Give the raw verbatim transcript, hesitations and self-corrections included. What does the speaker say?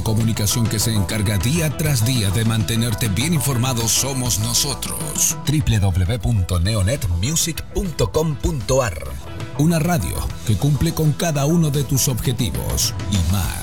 de comunicación que se encarga día tras día de mantenerte bien informado somos nosotros. doble u doble u doble u punto neonet music punto com punto a r. Una radio que cumple con cada uno de tus objetivos y más.